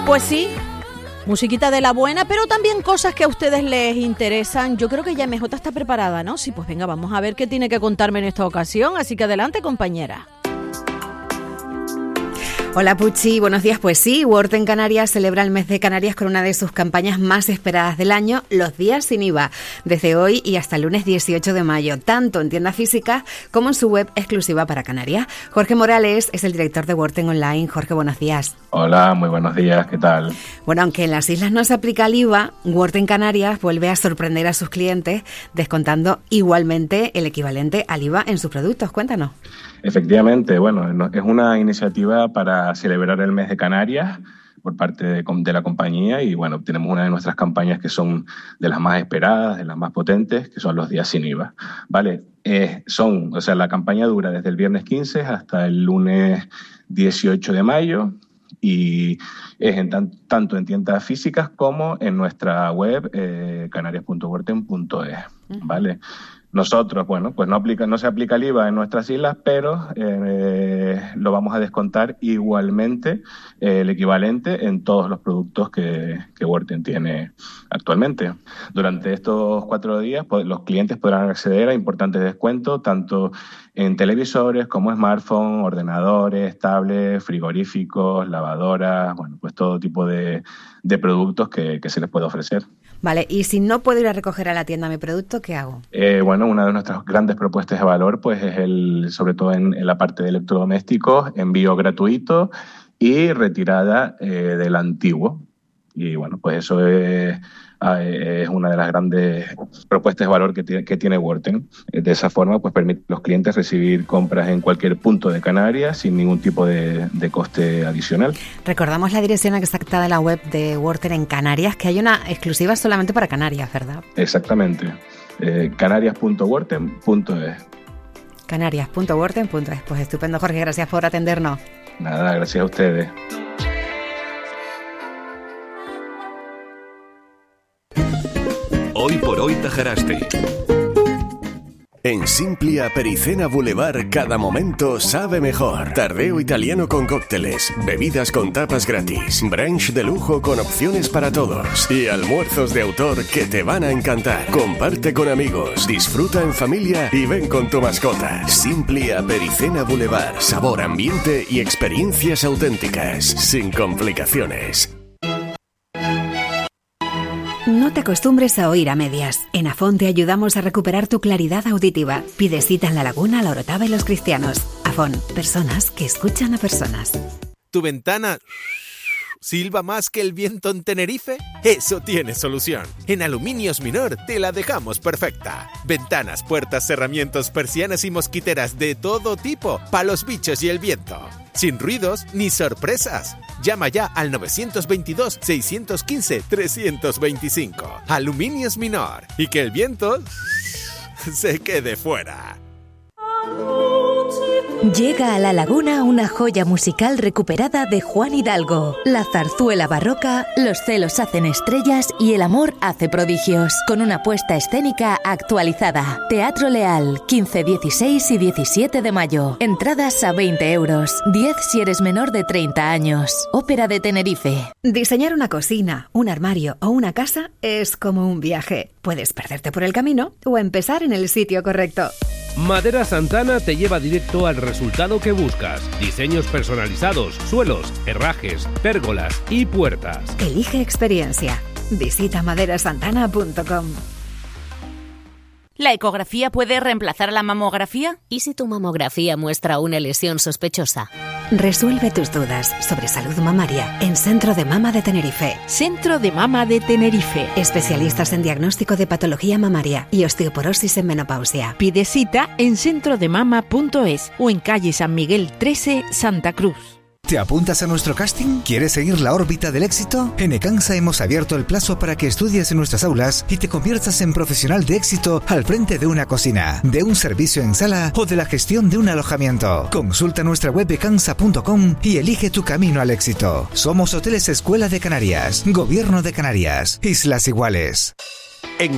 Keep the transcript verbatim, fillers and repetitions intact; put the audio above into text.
Pues sí, musiquita de la buena, pero también cosas que a ustedes les interesan. Yo creo que ya M J está preparada, ¿no? Sí, pues venga, vamos a ver qué tiene que contarme en esta ocasión. Así que adelante, compañera. Hola Puchi, buenos días. Pues sí, Word en Canarias celebra el mes de Canarias con una de sus campañas más esperadas del año, los días sin I V A, desde hoy y hasta el lunes dieciocho de mayo, tanto en tiendas físicas como en su web exclusiva para Canarias. Jorge Morales es el director de Word Online. Jorge, buenos días. Hola, muy buenos días, ¿qué tal? Bueno, aunque en las islas no se aplica el I V A, Word en Canarias vuelve a sorprender a sus clientes descontando igualmente el equivalente al I V A en sus productos. Cuéntanos. Efectivamente, bueno, es una iniciativa para celebrar el mes de Canarias por parte de, de la compañía y bueno, tenemos una de nuestras campañas que son de las más esperadas, de las más potentes, que son los días sin I V A, ¿vale? Eh, son, o sea, la campaña dura desde el viernes quince hasta el lunes dieciocho de mayo y es en tan, tanto en tiendas físicas como en nuestra web eh, canarias punto worten punto es, ¿vale? Nosotros, bueno, pues no aplica, no se aplica el I V A en nuestras islas, pero eh, lo vamos a descontar igualmente eh, el equivalente en todos los productos que, que Worten tiene actualmente. Durante estos cuatro días, pues, los clientes podrán acceder a importantes descuentos, tanto en televisores como smartphones, ordenadores, tablets, frigoríficos, lavadoras, bueno, pues todo tipo de, de productos que, que se les puede ofrecer. Vale, y si no puedo ir a recoger a la tienda mi producto, ¿qué hago? Eh, bueno, una de nuestras grandes propuestas de valor pues es el, sobre todo en, en la parte de electrodomésticos, envío gratuito y retirada eh, del antiguo. Y bueno, pues eso es, es una de las grandes propuestas de valor que tiene, que tiene Worten. De esa forma, pues permite a los clientes recibir compras en cualquier punto de Canarias sin ningún tipo de, de coste adicional. Recordamos la dirección exacta de la web de Worten en Canarias, que hay una exclusiva solamente para Canarias, ¿verdad? Exactamente. Eh, canarias punto worten punto es. canarias punto worten punto es. Pues estupendo, Jorge, gracias por atendernos. Nada, gracias a ustedes. Hoy por hoy Tajaraste. En Simplia Pericena Boulevard cada momento sabe mejor. Tardeo italiano con cócteles, bebidas con tapas gratis, brunch de lujo con opciones para todos y almuerzos de autor que te van a encantar. Comparte con amigos, disfruta en familia y ven con tu mascota. Simplia Pericena Boulevard, sabor, ambiente y experiencias auténticas, sin complicaciones. No te acostumbres a oír a medias. En Afón te ayudamos a recuperar tu claridad auditiva. Pide cita en La Laguna, La Orotava y Los Cristianos. Afón, personas que escuchan a personas. ¿Tu ventana silba más que el viento en Tenerife? Eso tiene solución. En Aluminios Minor te la dejamos perfecta. Ventanas, puertas, cerramientos, persianas y mosquiteras de todo tipo, para los bichos y el viento. Sin ruidos ni sorpresas. Llama ya al nueve dos dos, seis uno cinco, tres dos cinco. Aluminios Minor. Y que el viento se quede fuera. Llega a La Laguna una joya musical recuperada de Juan Hidalgo. La zarzuela barroca, Los celos hacen estrellas y El amor hace prodigios. Con una puesta escénica actualizada. Teatro Leal, quince, dieciséis y diecisiete de mayo. Entradas a veinte euros. diez si eres menor de treinta años. Ópera de Tenerife. Diseñar una cocina, un armario o una casa es como un viaje. Puedes perderte por el camino o empezar en el sitio correcto. Madera Santana te lleva directo al resultado que buscas. Diseños personalizados, suelos, herrajes, pérgolas y puertas. Elige experiencia. Visita madera santana punto com. ¿La ecografía puede reemplazar a la mamografía? ¿Y si tu mamografía muestra una lesión sospechosa? Resuelve tus dudas sobre salud mamaria en Centro de Mama de Tenerife. Centro de Mama de Tenerife. Especialistas en diagnóstico de patología mamaria y osteoporosis en menopausia. Pide cita en centro de mama punto es o en calle San Miguel trece, Santa Cruz. ¿Te apuntas a nuestro casting? ¿Quieres seguir la órbita del éxito? En Ecansa hemos abierto el plazo para que estudies en nuestras aulas y te conviertas en profesional de éxito al frente de una cocina, de un servicio en sala o de la gestión de un alojamiento. Consulta nuestra web ecansa punto com y elige tu camino al éxito. Somos Hoteles Escuela de Canarias, Gobierno de Canarias, Islas Iguales.